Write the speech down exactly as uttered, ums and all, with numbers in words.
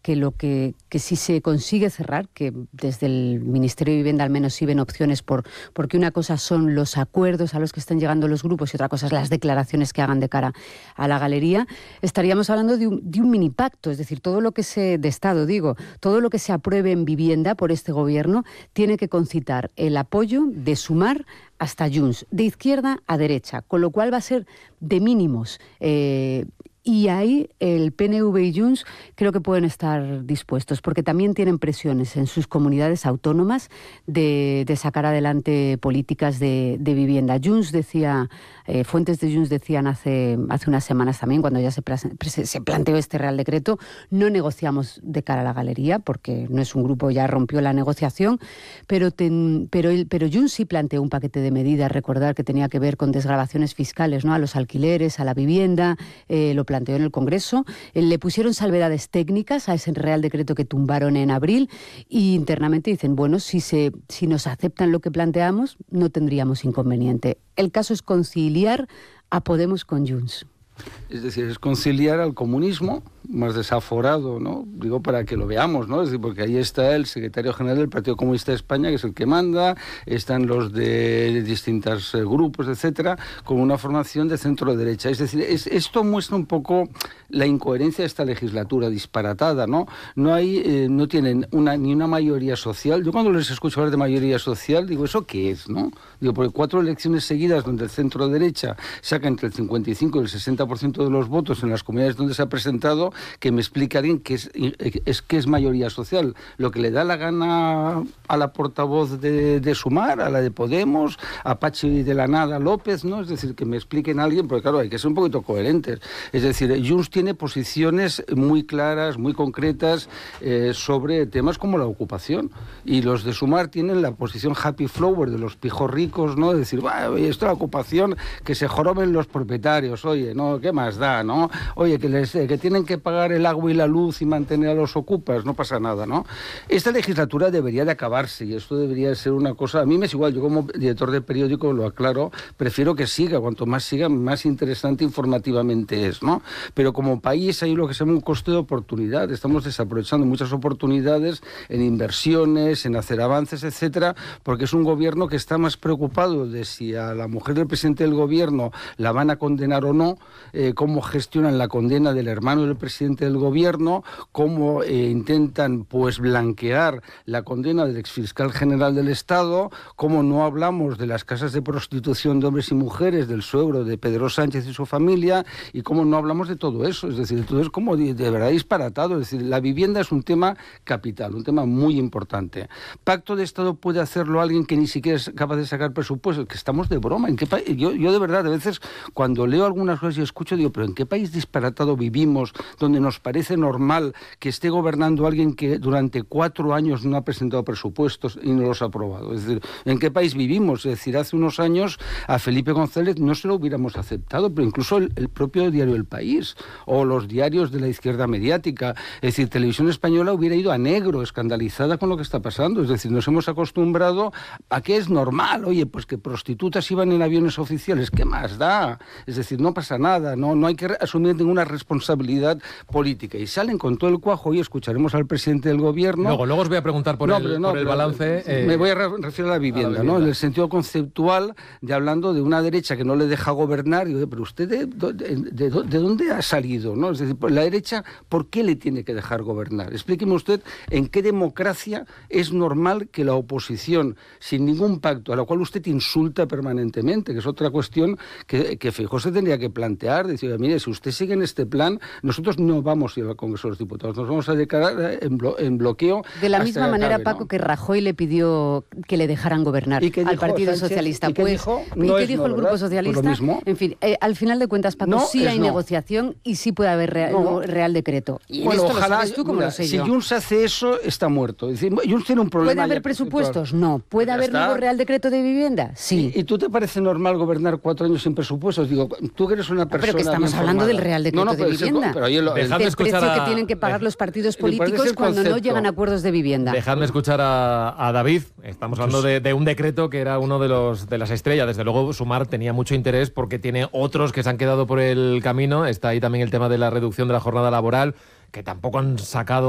que lo que, que si se consigue cerrar, que desde el Ministerio de Vivienda al menos sí ven opciones por, porque una cosa son los acuerdos a los que están llegando los grupos y otra cosa es las declaraciones que hagan de cara a la galería, estaríamos hablando de un, de un mini pacto, es decir, todo lo que se, de Estado digo, todo lo que se apruebe en vivienda por este gobierno tiene que concitar el apoyo de Sumar hasta Junts, de izquierda a derecha, con lo cual va a ser de mínimos. Eh, Y ahí el P N V y Junts creo que pueden estar dispuestos, porque también tienen presiones en sus comunidades autónomas de, de sacar adelante políticas de, de vivienda. Junts decía, eh, fuentes de Junts decían hace, hace unas semanas también, cuando ya se, se planteó este Real Decreto, no negociamos de cara a la galería, porque no es un grupo, ya rompió la negociación, pero, ten, pero, el, pero Junts sí planteó un paquete de medidas, recordar que tenía que ver con desgravaciones fiscales, ¿no?, a los alquileres, a la vivienda, eh, lo planteó en el Congreso, eh, le pusieron salvedades técnicas a ese Real Decreto que tumbaron en abril y internamente dicen, bueno, si, se, si nos aceptan lo que planteamos, no tendríamos inconveniente. El caso es conciliar a Podemos con Junts. Es decir, es conciliar al comunismo más desaforado, ¿no? Digo, para que lo veamos, ¿no? Es decir, porque ahí está el secretario general del Partido Comunista de España, que es el que manda, están los de distintos eh, grupos, etcétera, con una formación de centro-derecha. Es decir, es, esto muestra un poco la incoherencia de esta legislatura disparatada, ¿no? No hay, eh, no tienen una, ni una mayoría social. Yo cuando les escucho hablar de mayoría social, digo, ¿eso qué es, no? Digo, porque cuatro elecciones seguidas donde el centro-derecha saca entre el cincuenta y cinco y el sesenta por ciento de los votos en las comunidades donde se ha presentado, que me explique alguien qué es, es, qué es mayoría social. Lo que le da la gana a la portavoz de, de Sumar, a la de Podemos, a Pachi de la Nada López, ¿no? Es decir, que me expliquen a alguien, porque claro, hay que ser un poquito coherentes. Es decir, Junts tiene posiciones muy claras, muy concretas eh, sobre temas como la ocupación, y los de Sumar tienen la posición happy flower de los pijos ricos, ¿no? Es decir, esto es la ocupación, que se joroben los propietarios, oye, ¿no? ¿Qué más da, no? Oye, que, les, que tienen que pagar el agua y la luz y mantener a los ocupas, no pasa nada, ¿no? Esta legislatura debería de acabarse y esto debería ser una cosa, a mí me es igual, yo como director de periódico lo aclaro, prefiero que siga, cuanto más siga, más interesante informativamente es, ¿no? Pero como país hay lo que se llama un coste de oportunidad, estamos desaprovechando muchas oportunidades en inversiones, en hacer avances, etcétera, porque es un gobierno que está más preocupado de si a la mujer del presidente del gobierno la van a condenar o no, eh, cómo gestionan la condena del hermano del presidente del gobierno, cómo eh, intentan pues blanquear la condena del exfiscal general del Estado, cómo no hablamos de las casas de prostitución de hombres y mujeres del suegro de Pedro Sánchez y su familia, y cómo no hablamos de todo eso. Es decir, todo es como de, de verdad disparatado. Es decir, la vivienda es un tema capital, un tema muy importante. ¿Pacto de Estado puede hacerlo alguien que ni siquiera es capaz de sacar presupuestos? Que estamos de broma. ¿En qué pa- yo, yo de verdad, a veces, cuando leo algunas cosas y escucho, digo, pero ¿en qué país disparatado vivimos donde nos parece normal que esté gobernando alguien que durante cuatro años no ha presentado presupuestos y no los ha aprobado? Es decir, ¿en qué país vivimos? Es decir, hace unos años a Felipe González no se lo hubiéramos aceptado, pero incluso el, el propio diario El País o los diarios de la izquierda mediática, es decir, Televisión Española hubiera ido a negro, escandalizada con lo que está pasando. Es decir, nos hemos acostumbrado a que es normal, oye, pues que prostitutas iban en aviones oficiales, ¿qué más da? Es decir, no pasa nada, no, no hay que asumir ninguna responsabilidad política, y salen con todo el cuajo. Hoy escucharemos al presidente del gobierno. Luego, luego os voy a preguntar por, no, el, no, por el balance. Eh, me voy a referir a la vivienda, a la vivienda, ¿no? En el sentido conceptual de hablando de una derecha que no le deja gobernar. Digo, pero usted de, de, de, de dónde ha salido, ¿no? Es decir, la derecha, ¿por qué le tiene que dejar gobernar? Explíqueme usted en qué democracia es normal que la oposición, sin ningún pacto, a la cual usted insulta permanentemente, que es otra cuestión que, que Feijóo se tendría que plantear, decir, mire, si usted sigue en este plan, nosotros no vamos a ir al Congreso de los Diputados, nos vamos a declarar en, blo en bloqueo. De la misma manera, acabe, Paco, ¿no? que Rajoy le pidió que le dejaran gobernar ¿Y qué al dijo Partido Sánchez? Socialista. ¿Y qué pues, dijo? ¿Y No qué es dijo no, el Grupo ¿verdad? Socialista? Pues lo mismo. En fin, eh, al final de cuentas, Paco, No sí es hay no. negociación y sí puede haber real, No. real decreto. Y Bueno, en esto ojalá, lo sabes tú como mira, lo sé si yo. Junts hace eso, está muerto. Es decir, Junts tiene un problema. ¿Puede haber ya presupuestos? No. ¿Puede Ya haber está. nuevo real decreto de vivienda? Sí. ¿Y, ¿Y tú te parece normal gobernar cuatro años sin presupuestos? Digo, tú que eres una persona. Pero que estamos bien hablando formada. del real decreto no, no, de pero vivienda. Ese, pero oye, lo, Dejadme Del escuchar precio a- que tienen que pagar los partidos Me parece políticos el cuando no concepto. llegan a acuerdos de vivienda. Dejadme escuchar a, a David. Estamos hablando de, de un decreto que era uno de los de las estrellas. Desde luego, Sumar tenía mucho interés porque tiene otros que se han quedado por el camino. Está ahí también el tema de la reducción de la jornada laboral, que tampoco han sacado